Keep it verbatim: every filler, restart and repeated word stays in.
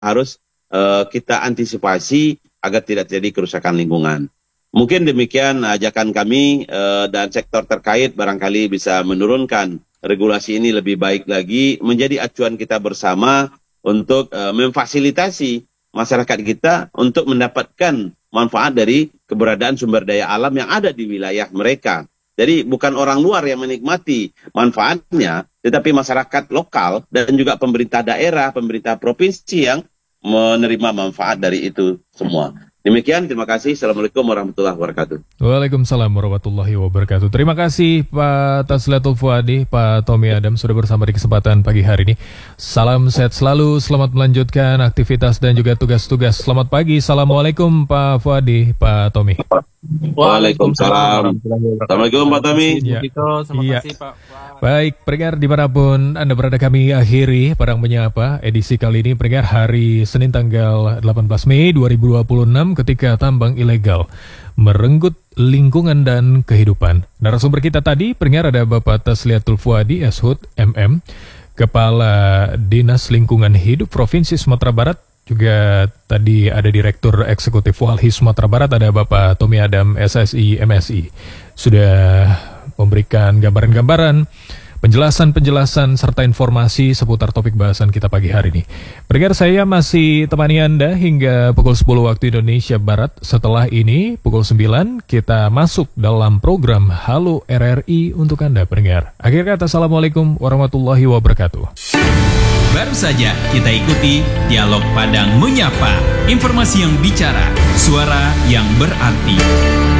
harus uh, kita antisipasi agar tidak terjadi kerusakan lingkungan. Mungkin demikian ajakan kami uh, dan sektor terkait barangkali bisa menurunkan regulasi ini lebih baik lagi, menjadi acuan kita bersama untuk uh, memfasilitasi masyarakat kita untuk mendapatkan manfaat dari keberadaan sumber daya alam yang ada di wilayah mereka. Jadi bukan orang luar yang menikmati manfaatnya, tetapi masyarakat lokal dan juga pemerintah daerah, pemerintah provinsi yang menerima manfaat dari itu semua. Demikian, terima kasih. Assalamualaikum warahmatullahi wabarakatuh. Waalaikumsalam warahmatullahi wabarakatuh. Terima kasih Pak Tasliatul Fuadi, Pak Tommy Adam sudah bersama di kesempatan pagi hari ini. Salam sehat selalu, selamat melanjutkan aktivitas dan juga tugas-tugas. Selamat pagi, Assalamualaikum Pak Fuadi, Pak Tommy. Waalaikumsalam. Assalamualaikum Pak Tommy. Ya. Terima Iya. kasih Pak. Baik, pendengar dimanapun Anda berada, kami akhiri Padang Menyapa edisi kali ini, pendengar, hari Senin tanggal delapan belas Mei dua ribu dua puluh enam, ketika tambang ilegal merenggut lingkungan dan kehidupan. Narasumber kita tadi, pendengar, ada Bapak Tasliatul Fuadi, S H U D M M, Kepala Dinas Lingkungan Hidup Provinsi Sumatera Barat. Juga tadi ada Direktur Eksekutif Walhi Sumatera Barat, ada Bapak Tommy Adam, S S I M S I. Sudah memberikan gambaran-gambaran, penjelasan-penjelasan, serta informasi seputar topik bahasan kita pagi hari ini. Pendengar, saya masih temani Anda hingga pukul sepuluh waktu Indonesia Barat. Setelah ini, pukul sembilan, kita masuk dalam program Halo R R I untuk Anda, pendengar. Akhir kata, Assalamualaikum warahmatullahi wabarakatuh. Baru saja kita ikuti Dialog Padang Menyapa, informasi yang bicara, suara yang berarti.